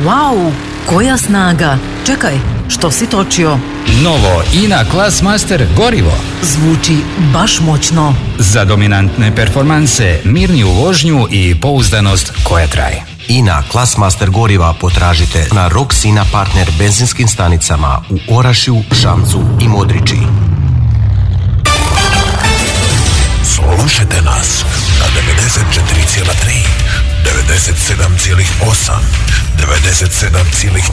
Wow, koja snaga! Čekaj, što si točio? Novo INA Classmaster gorivo. Zvuči baš moćno. Za dominantne performanse, mirniju vožnju i pouzdanost koja traje. INA Classmaster goriva potražite na Roxina partner benzinskim stanicama u Orašju, Šamcu i Modriči. Slušajte nas na 94,3, 97,8, 97,9